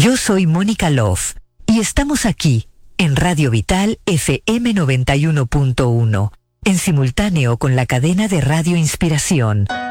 Yo soy Mónica Love y estamos aquí en Radio Vital FM 91.1, en simultáneo con la cadena de Radio Inspiración.